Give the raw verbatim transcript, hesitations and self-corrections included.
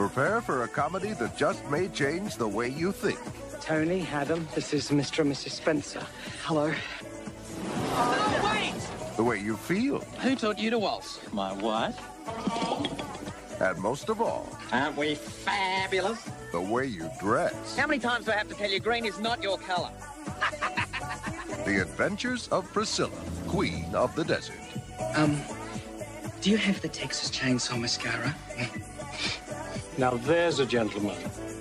Prepare for a comedy that just may change the way you think. Tony, Adam, this is Mister and Missus Spencer. Hello. Oh, wait! The way you feel. Who taught you to waltz? My wife. And most of all, Aren't we fabulous? the way you dress. How many times do I have to tell you green is not your color? The Adventures of Priscilla, Queen of the Desert. Um, do you have the Texas Chainsaw Mascara? Now there's a gentleman.